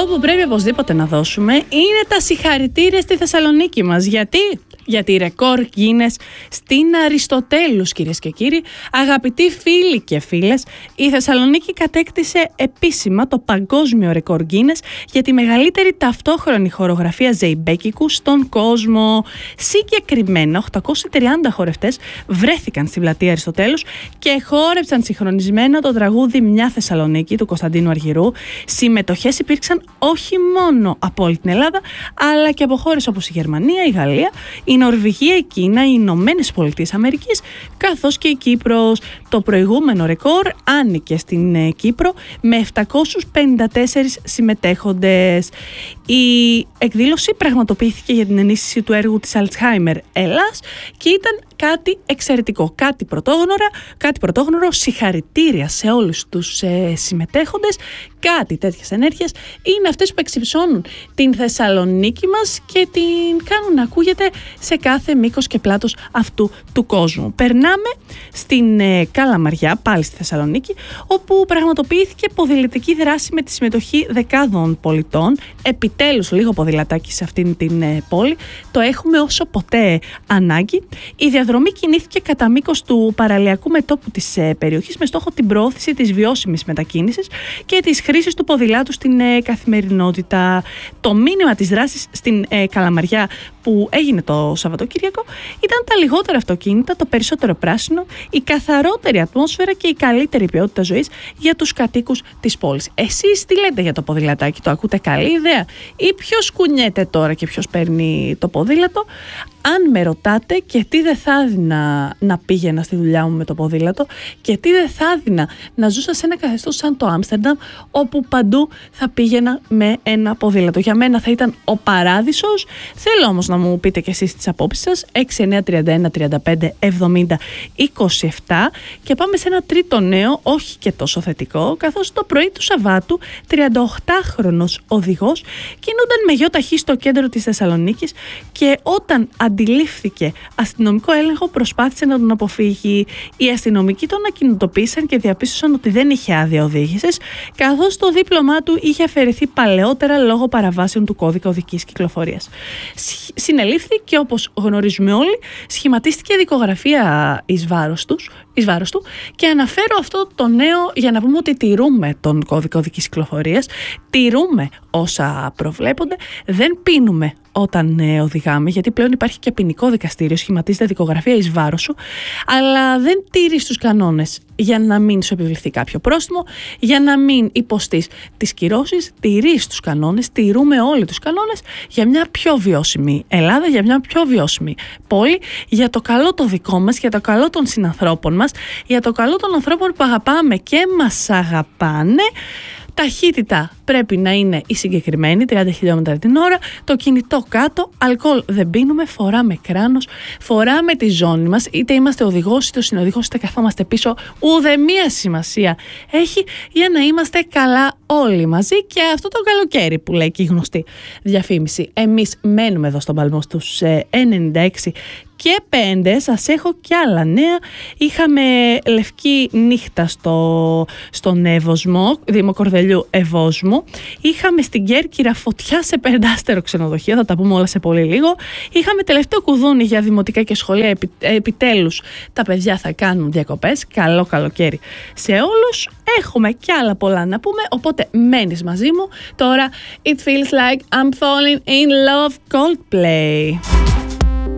αυτό που πρέπει οπωσδήποτε να δώσουμε είναι τα συγχαρητήρια στη Θεσσαλονίκη μας. Γιατί ρεκόρ Guinness στην Αριστοτέλους, κυρίες και κύριοι, αγαπητοί φίλοι και φίλες, η Θεσσαλονίκη κατέκτησε επίσημα το παγκόσμιο ρεκόρ Guinness για τη μεγαλύτερη ταυτόχρονη χορογραφία ζεϊμπέκικου στον κόσμο. Συγκεκριμένα, 830 χορευτές βρέθηκαν στην πλατεία Αριστοτέλους και χόρεψαν συγχρονισμένα το τραγούδι «Μια Θεσσαλονίκη» του Κωνσταντίνου Αργυρού. Συμμετοχές υπήρξαν όχι μόνο από όλη την Ελλάδα, αλλά και από χώρες όπως η Γερμανία, η Γαλλία, η Νορβηγία, η Κίνα, οι Ηνωμένες Πολιτείες Αμερικής, καθώς και η Κύπρος. Το προηγούμενο ρεκόρ άνοικε στην Κύπρο με 754 συμμετέχοντες. Η εκδήλωση πραγματοποιήθηκε για την ενίσχυση του έργου της Alzheimer Ελλάς και ήταν κάτι εξαιρετικό, κάτι πρωτόγνωρο. Συγχαρητήρια σε όλους τους συμμετέχοντες. Κάτι τέτοιες ενέργειες είναι αυτές που εξυψώνουν την Θεσσαλονίκη μας και την κάνουν να ακούγεται σε κάθε μήκος και πλάτος αυτού του κόσμου. Περνάμε στην Καλαμαριά, πάλι στη Θεσσαλονίκη, όπου πραγματοποιήθηκε ποδηλατική δράση με τη συμμετοχή δεκάδων πολιτών. Επιτέλους λίγο ποδηλατάκι σε αυτήν την πόλη. Το έχουμε όσο ποτέ ανάγκη. Η διαδρομή κινήθηκε κατά μήκος του παραλιακού μετώπου της περιοχής με στόχο την προώθηση της βιώσιμης μετακίνησης και της χρήσης του ποδηλάτου στην καθημερινότητα. Το μήνυμα της δράσης στην Καλαμαριά που έγινε το Σαββατοκύριακο ήταν τα λιγότερα αυτοκίνητα, το περισσότερο πράσινο, η καθαρότερη ατμόσφαιρα και η καλύτερη ποιότητα ζωής για τους κατοίκους της πόλης. Εσείς τι λέτε για το ποδηλατάκι, το ακούτε καλή ιδέα ή ποιος κουνιέται τώρα και ποιος παίρνει το ποδήλατο? Αν με ρωτάτε και τι δεν θα έδινα να πήγαινα στη δουλειά μου με το ποδήλατο και τι δεν θα έδινα να ζούσα σε ένα καθεστώς σαν το Άμστερνταμ, όπου παντού θα πήγαινα με ένα ποδήλατο. Για μένα θα ήταν ο παράδεισος. Θέλω όμως να μου πείτε και εσείς τις απόψεις σας. 6931 35 70 27 και πάμε σε ένα τρίτο νέο, όχι και τόσο θετικό, καθώς το πρωί του Σαββάτου 38χρονος οδηγός κινούνταν με γιο ταχύ στο κέντρο της Θεσσαλονίκης και όταν αντιλήφθηκε αστυνομικό έλεγχο προσπάθησε να τον αποφύγει. Οι αστυνομικοί τον ακινητοποίησαν και διαπίστωσαν ότι δεν είχε άδεια οδήγησης, καθώς το δίπλωμά του είχε αφαιρεθεί παλαιότερα λόγω παραβάσεων του κώδικα οδικής κυκλοφορίας. Συνελήφθη και όπως γνωρίζουμε όλοι σχηματίστηκε δικογραφία εις βάρος του και αναφέρω αυτό το νέο για να πούμε ότι τηρούμε τον κώδικα οδικής κυκλοφορίας, τηρούμε όσα προβλέπονται, δεν πίνουμε όταν οδηγάμε, γιατί πλέον υπάρχει και ποινικό δικαστήριο, σχηματίζεται δικογραφία εις βάρος σου, αλλά δεν τηρείς τους κανόνες για να μην σου επιβληθεί κάποιο πρόστιμο, για να μην υποστείς τις κυρώσεις, τηρείς τους κανόνες, τηρούμε όλοι τους κανόνες για μια πιο βιώσιμη Ελλάδα, για μια πιο βιώσιμη πόλη, για το καλό το δικό μας, για το καλό των συνανθρώπων μας, για το καλό των ανθρώπων που αγαπάμε και μας αγαπάνε. Ταχύτητα πρέπει να είναι η συγκεκριμένη, 30 χιλιόμετρα την ώρα, το κινητό κάτω, αλκοόλ δεν πίνουμε, φοράμε κράνος, φοράμε τη ζώνη μας, είτε είμαστε οδηγός είτε ο συνοδηγός είτε καθόμαστε πίσω, ουδεμία σημασία έχει για να είμαστε καλά όλοι μαζί και αυτό το καλοκαίρι που λέει και η γνωστή διαφήμιση. Εμείς μένουμε εδώ στον Παλμό στους 96 και 5, σας έχω κι άλλα νέα. Είχαμε λευκή νύχτα στον Εύωσμο, Δήμο Κορδελιού Ευόσμου. Είχαμε στην Κέρκυρα φωτιά σε 5 ξενοδοχείο, θα τα πούμε όλα σε πολύ λίγο. Είχαμε τελευταίο κουδούνι για δημοτικά και σχολεία, επιτέλους τα παιδιά θα κάνουν διακοπές. Καλό καλοκαίρι σε όλους. Έχουμε κι άλλα πολλά να πούμε, οπότε μένεις μαζί μου. Τώρα It Feels Like I'm Falling in Love, Coldplay.